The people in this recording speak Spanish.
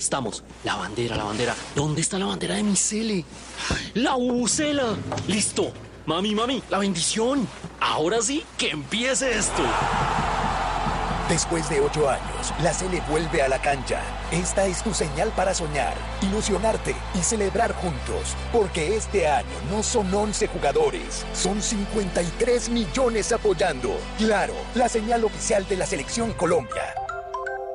Estamos. La bandera, la bandera. ¿Dónde está la bandera de mi Cele? ¡La bubucela! ¡Listo! Mami, mami, la bendición. Ahora sí, que empiece esto. Después de 8 años, la Cele vuelve a la cancha. Esta es tu señal para soñar, ilusionarte y celebrar juntos. Porque este año no son 11 jugadores, son 53 millones apoyando. Claro, la señal oficial de la Selección Colombia.